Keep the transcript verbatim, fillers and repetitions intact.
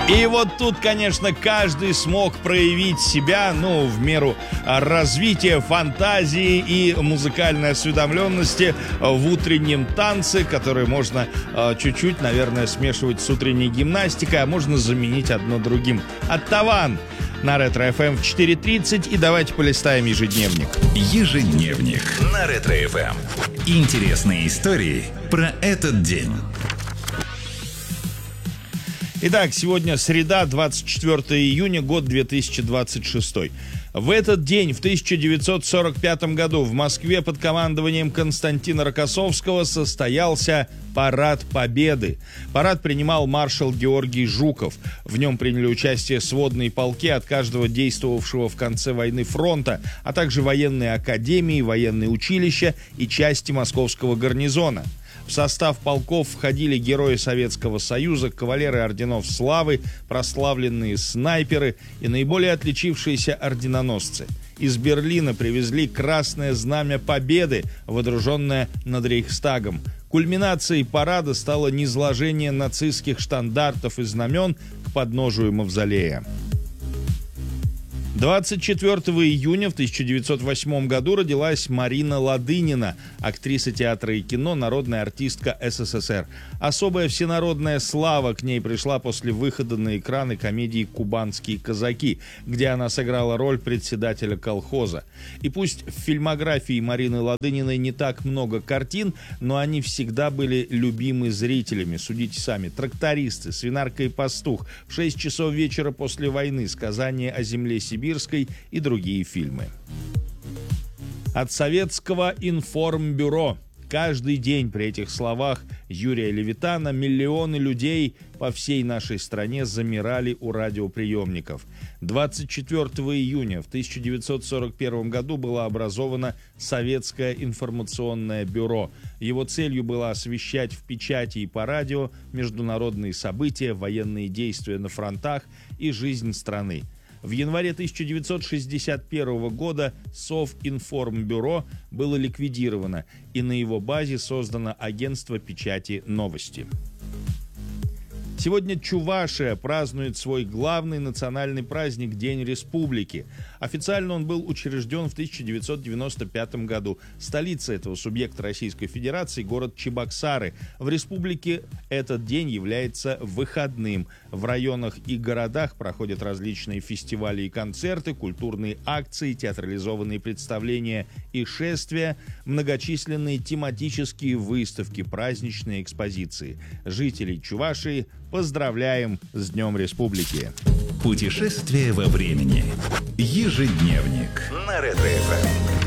И вот тут, конечно, каждый смог проявить себя, ну, в меру развития фантазии и музыкальной осведомленности в утреннем танце, который можно э, чуть-чуть, наверное, смешивать с утренней гимнастикой, а можно заменить одно другим. Оттаван на Ретро-эф эм в четыре тридцать, и давайте полистаем ежедневник. Ежедневник на Ретро-эф эм. Интересные истории про этот день. Итак, сегодня среда, двадцать четвёртое июня, год две тысячи двадцать шестой. В этот день, в тысяча девятьсот сорок пятом году, в Москве под командованием Константина Рокоссовского состоялся Парад Победы. Парад принимал маршал Георгий Жуков. В нем приняли участие сводные полки от каждого действовавшего в конце войны фронта, а также военные академии, военные училища и части московского гарнизона. В состав полков входили герои Советского Союза, кавалеры орденов славы, прославленные снайперы и наиболее отличившиеся орденоносцы. Из Берлина привезли Красное Знамя Победы, водруженное над Рейхстагом. Кульминацией парада стало низложение нацистских штандартов и знамен к подножию мавзолея. двадцать четвёртого июня в тысяча девятьсот восьмом году родилась Марина Ладынина, актриса театра и кино, народная артистка эс эс эс эр. Особая всенародная слава к ней пришла после выхода на экраны комедии «Кубанские казаки», где она сыграла роль председателя колхоза. И пусть в фильмографии Марины Ладыниной не так много картин, но они всегда были любимы зрителями. Судите сами. «Трактористы», «Свинарка и пастух», «В шесть часов вечера после войны», «Сказание о земле Сибирской» и другие фильмы. От Советского информбюро. Каждый день при этих словах Юрия Левитана миллионы людей по всей нашей стране замирали у радиоприемников. двадцать четвёртого июня в тысяча девятьсот сорок первом году было образовано Советское информационное бюро. Его целью было освещать в печати и по радио международные события, военные действия на фронтах и жизнь страны. В январе тысяча девятьсот шестьдесят первого года Совинформбюро было ликвидировано, и на его базе создано агентство печати «Новости». Сегодня Чувашия празднует свой главный национальный праздник – День Республики. Официально он был учрежден в тысяча девятьсот девяносто пятом году. Столица этого субъекта Российской Федерации – город Чебоксары. В республике этот день является выходным. В районах и городах проходят различные фестивали и концерты, культурные акции, театрализованные представления и шествия, многочисленные тематические выставки, праздничные экспозиции. Жителей Чувашии поздравляем с Днем Республики! Путешествие во времени. Ежедневник на Ретро-эф эм.